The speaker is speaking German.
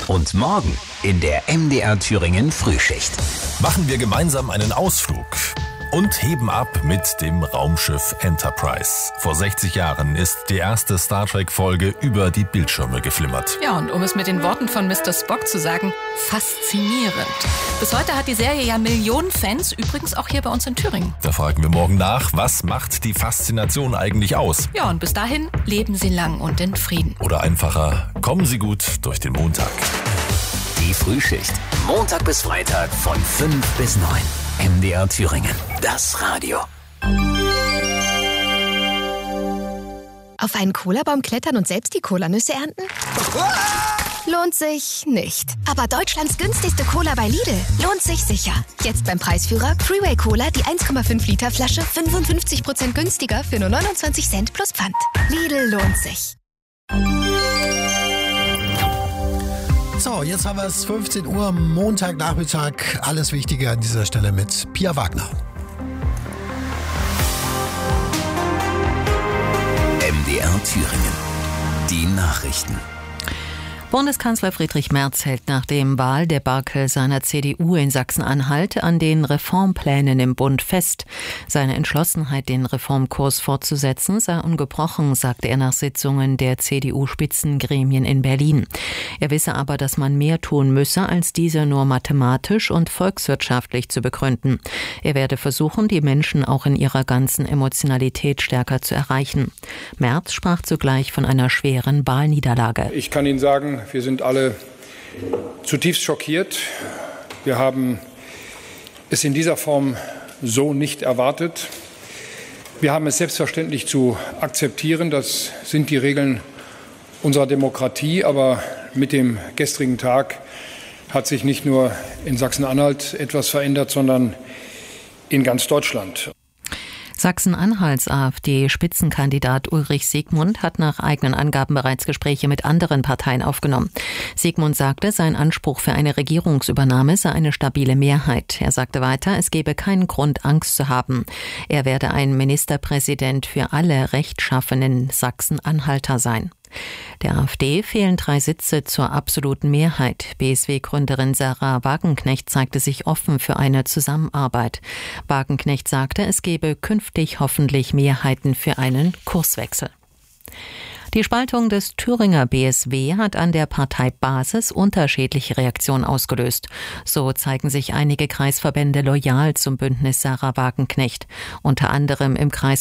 Und morgen in der MDR Thüringen Frühschicht. Machen wir gemeinsam einen Ausflug und heben ab mit dem Raumschiff Enterprise. Vor 60 Jahren ist die erste Star Trek-Folge über die Bildschirme geflimmert. Ja, und um es mit den Worten von Mr. Spock zu sagen, faszinierend. Bis heute hat die Serie ja Millionen Fans, übrigens auch hier bei uns in Thüringen. Da fragen wir morgen nach, was macht die Faszination eigentlich aus? Ja, und bis dahin leben Sie lang und in Frieden. Oder einfacher, kommen Sie gut durch den Montag. Die Frühschicht. Montag bis Freitag von 5 bis 9. MDR Thüringen. Das Radio. Auf einen Cola-Baum klettern und selbst die Cola-Nüsse ernten? Lohnt sich nicht. Aber Deutschlands günstigste Cola bei Lidl lohnt sich sicher. Jetzt beim Preisführer Freeway Cola, die 1,5 Liter Flasche 55% günstiger für nur 29 Cent plus Pfand. Lidl lohnt sich. So, jetzt haben wir es 15 Uhr, Montagnachmittag. Alles Wichtige an dieser Stelle mit Pia Wagner. MDR Thüringen. Die Nachrichten. Bundeskanzler Friedrich Merz hält nach dem Wahldebakel seiner CDU in Sachsen-Anhalt an den Reformplänen im Bund fest. Seine Entschlossenheit, den Reformkurs fortzusetzen, sei ungebrochen, sagte er nach Sitzungen der CDU-Spitzengremien in Berlin. Er wisse aber, dass man mehr tun müsse, als diese nur mathematisch und volkswirtschaftlich zu begründen. Er werde versuchen, die Menschen auch in ihrer ganzen Emotionalität stärker zu erreichen. Merz sprach zugleich von einer schweren Wahlniederlage. Ich kann Ihnen sagen, wir sind alle zutiefst schockiert. Wir haben es in dieser Form so nicht erwartet. Wir haben es selbstverständlich zu akzeptieren. Das sind die Regeln unserer Demokratie. Aber mit dem gestrigen Tag hat sich nicht nur in Sachsen-Anhalt etwas verändert, sondern in ganz Deutschland. Sachsen-Anhalts AfD-Spitzenkandidat Ulrich Siegmund hat nach eigenen Angaben bereits Gespräche mit anderen Parteien aufgenommen. Siegmund sagte, sein Anspruch für eine Regierungsübernahme sei eine stabile Mehrheit. Er sagte weiter, es gebe keinen Grund, Angst zu haben. Er werde ein Ministerpräsident für alle rechtschaffenen Sachsen-Anhalter sein. Der AfD fehlen 3 Sitze zur absoluten Mehrheit. BSW-Gründerin Sarah Wagenknecht zeigte sich offen für eine Zusammenarbeit. Wagenknecht sagte, es gebe künftig hoffentlich Mehrheiten für einen Kurswechsel. Die Spaltung des Thüringer BSW hat an der Parteibasis unterschiedliche Reaktionen ausgelöst. So zeigen sich einige Kreisverbände loyal zum Bündnis Sarah Wagenknecht. Unter anderem im Kreis